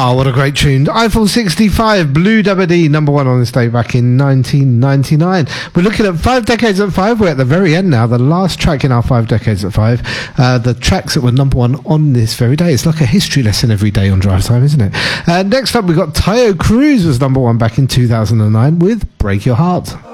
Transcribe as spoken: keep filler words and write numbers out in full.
Oh, what a great tune. Eiffel sixty-five, Blue Dabba Dee, number one on this day back in nineteen ninety-nine. We're looking at five decades at five. We're at the very end now, the last track in our five decades at five. Uh, the tracks that were number one on this very day. It's like a history lesson every day on Drive Time, isn't it? Uh, next up, we've got Taio Cruz was number one back in two thousand nine with Break Your Heart.